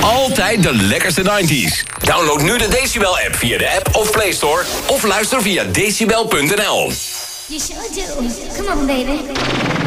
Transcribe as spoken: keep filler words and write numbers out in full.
Altijd de lekkerste nineties. Download nu de Decibel-app via de App of Play Store of luister via decibel punt n l. You sure do. Come on, baby.